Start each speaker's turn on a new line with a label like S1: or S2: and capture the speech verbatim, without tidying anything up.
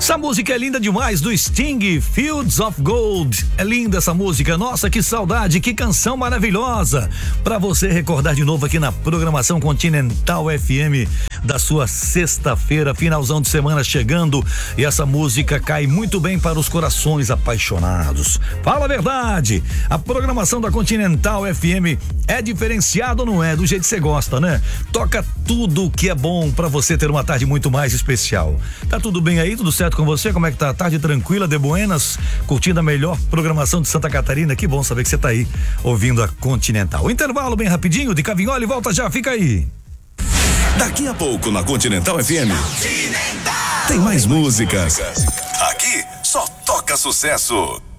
S1: Essa música é linda demais, do Sting, Fields of Gold. É linda essa música, nossa, que saudade, que canção maravilhosa. Pra você recordar de novo aqui na programação Continental F M da sua sexta-feira, finalzão de semana chegando, e essa música cai muito bem para os corações apaixonados. Fala a verdade, a programação da Continental F M é diferenciada ou não é? Do jeito que você gosta, né? Toca tudo que é bom pra você ter uma tarde muito mais especial. Tá tudo bem aí? Tudo certo com você? Como é que tá a tarde? Tranquila, de buenas? Curtindo a melhor programação de Santa Catarina? Que bom saber que você tá aí ouvindo a Continental. Intervalo bem rapidinho de Cavinhola e volta já, fica aí.
S2: Daqui a pouco na Continental F M tem mais músicas. Aqui só toca sucesso.